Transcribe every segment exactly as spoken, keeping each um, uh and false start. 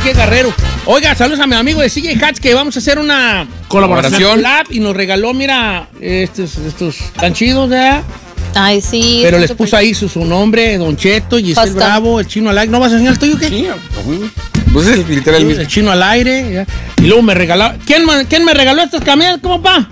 aquí en Guerrero. Oiga, saludos a mi amigo de C J Hats que vamos a hacer una colaboración lab y nos regaló, mira, estos, estos tan chidos, ¿verdad? Ay, sí. Pero les puso ahí su, su nombre, Don Cheto, Giselle Bravo, el Chino al aire. ¿No vas a enseñar el tuyo qué? Sí, pues es literal el mismo. El Chino al aire. ¿ya? Y luego me regaló. ¿Quién, ¿Quién me regaló estas camisas? ¿Cómo pa?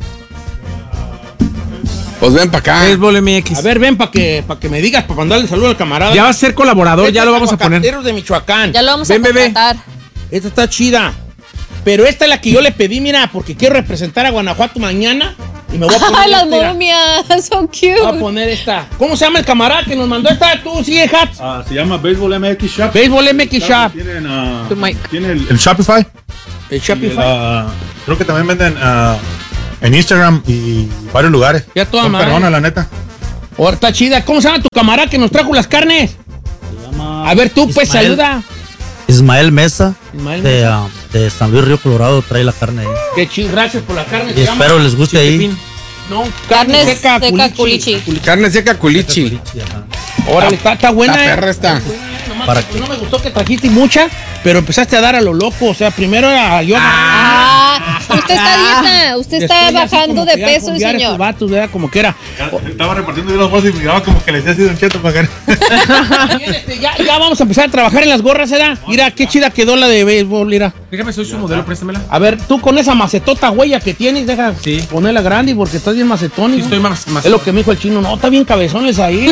Pues ven para acá. Béisbol M X. A ver, ven para que, pa que me digas, para mandarle saludo al camarada. Ya va a ser colaborador, este ya lo vamos a poner. De Michoacán. Ya lo vamos ven, a contratar. Bebé. Esta está chida. Pero esta es la que yo le pedí, mira, porque quiero representar a Guanajuato mañana. Y me voy a poner. ¡Ay, las momias! ¡So cute! Voy a poner esta. ¿Cómo se llama el camarada que nos mandó esta? ¿Tú sigue Hats? Uh, se llama Béisbol M X Shop. Béisbol M X Shop. Tienen, uh, tiene el, el Shopify. El Shopify. Y el, uh, creo que también venden uh, en Instagram y varios lugares. Ya toda madre. Perdona, la neta. Oh, está chida. ¿Cómo se llama tu camarada que nos trajo las carnes? Se llama a ver, tú, pues, Ismael, saluda. Ismael Mesa. Ismael de, Mesa. Uh, de San Luis Río Colorado trae la carne ahí. Qué chido, gracias por la carne. Y espero llama? les guste ahí. No, carne seca, seca culichi. culichi. Carne seca culichi. Órale, está, está buena. La perra está. Nomás, no me gustó que trajiste mucha, pero empezaste a dar a lo loco. O sea, primero era yo. Ah, usted está dieta, usted está bajando de peso, señor. Vatos, ¿verdad? Como que era. Estaba repartiendo de los bolsos y miraba como que le decía así Don Cheto para Bien, este, ya, ya vamos a empezar a trabajar en las gorras, ¿verdad? Mira, qué chida quedó la de béisbol, mira. Déjame, soy su modelo, préstamela. A ver, tú con esa macetota huella que tienes, deja sí. ponerla grande porque estás bien macetón. Sí, estoy más, más. Es lo que me dijo el chino. No, está bien cabezones ahí.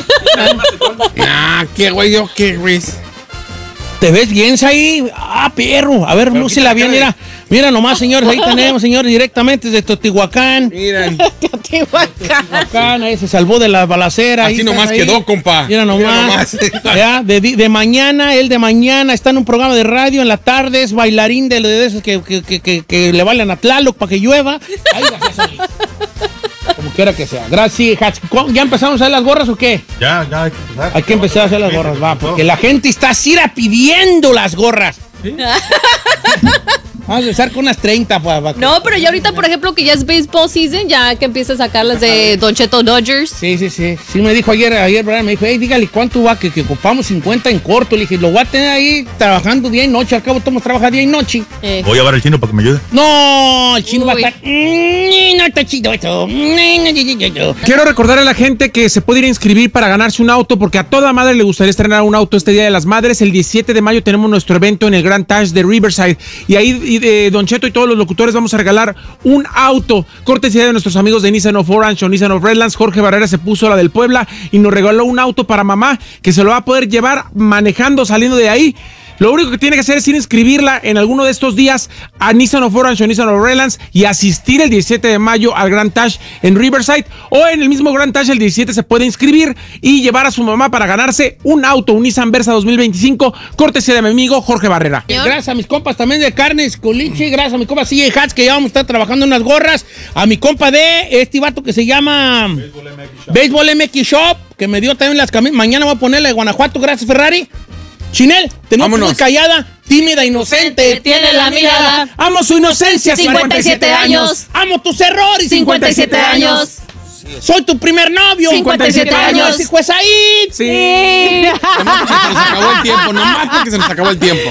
Ah, qué güey, yo qué güey. ¿Te ves bien, ahí? Ah, perro. A ver, lúcela bien, mira. Mira nomás, señores, ahí tenemos, señores, directamente desde Teotihuacán. Miren. Teotihuacán. Teotihuacán, ahí se salvó de la balacera. Así nomás ahí. Quedó, compa. Mira nomás. Mira nomás. Ya, de, de mañana, él de mañana está en un programa de radio en la tarde, es bailarín de, de esos que, que, que, que, que le bailan a Tlaloc para que llueva. Ahí gracias, como quiera que sea. Gracias, Hats. ¿Ya empezamos a hacer las gorras o qué? Ya, ya hay que empezar. Hay que empezar a hacer las gorras, va, porque la gente está así pidiendo las gorras. ¿Sí? Vamos a empezar con unas treinta. Pa, pa, no, pero ya ahorita, por ejemplo, que ya es baseball season, ya que empieza a sacar las de Don Cheto Dodgers. Sí, sí, sí. Sí me dijo ayer, ayer, Brian, me dijo, hey, dígale, ¿cuánto va? Que, que ocupamos cincuenta en corto. Le dije, lo voy a tener ahí trabajando día y noche. Al cabo, todos trabajan día y noche. Eh. Voy a llevar al chino para que me ayude. No, el chino Uy. va a estar... No está chido esto. Quiero recordar a la gente que se puede ir a inscribir para ganarse un auto, porque a toda madre le gustaría estrenar un auto este Día de las Madres. El diecisiete de mayo tenemos nuestro evento en el Grand Taj de Riverside. Y ahí y de Don Cheto y todos los locutores vamos a regalar un auto. Cortesía de nuestros amigos de Nissan of Orange o Nissan of Redlands. Jorge Barrera se puso la del Puebla y nos regaló un auto para mamá que se lo va a poder llevar manejando, saliendo de ahí. Lo único que tiene que hacer es ir a inscribirla en alguno de estos días a Nissan of Orange o Nissan of Redlands y asistir el diecisiete de mayo al Grand Taj en Riverside, o en el mismo Grand Taj el diecisiete se puede inscribir y llevar a su mamá para ganarse un auto, un Nissan Versa dos mil veinticinco, cortesía de mi amigo Jorge Barrera. Gracias a mis compas también de Carnes Culichi, gracias a mi compa C J Hats que ya vamos a estar trabajando en unas gorras, a mi compa de este vato que se llama Béisbol M X Shop, que me dio también las camisas. Mañana voy a ponerle de Guanajuato, gracias Ferrari. Chinel, te noto muy callada, tímida, inocente, tiene la mirada. Amo su inocencia, cincuenta y siete años. Amo tus errores, cincuenta y siete años. Soy tu primer novio, cincuenta y siete años. ¿Y pues ahí? Sí. Nomás porque se nos acabó el tiempo, nomás porque se nos acabó el tiempo.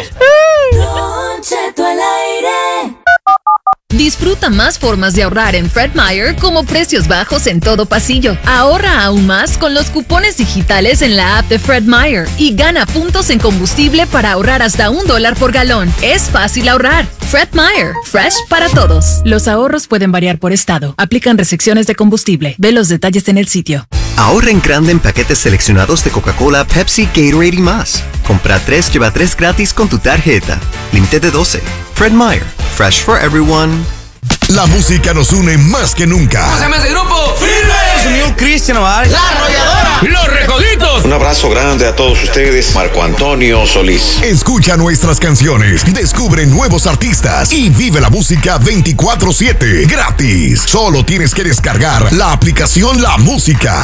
Don Cheto al aire. Disfruta más formas de ahorrar en Fred Meyer, como precios bajos en todo pasillo. Ahorra aún más con los cupones digitales en la app de Fred Meyer y gana puntos en combustible para ahorrar hasta un dólar por galón. Es fácil ahorrar. Fred Meyer, fresh para todos. Los ahorros pueden variar por estado. Aplican restricciones de combustible. Ve los detalles en el sitio. Ahorra en grande en paquetes seleccionados de Coca-Cola, Pepsi, Gatorade y más. Compra tres, lleva tres gratis con tu tarjeta. Límite de doce. Fred Meyer, fresh for everyone. La música nos une más que nunca. ¿Cómo se llama ese grupo? ¡Firme! Unión Cristian, ¿vale? La Arrolladora. Los Recoditos. Un abrazo grande a todos ustedes. Marco Antonio Solís. Escucha nuestras canciones, descubre nuevos artistas y vive la música veinticuatro siete gratis. Solo tienes que descargar la aplicación La Música.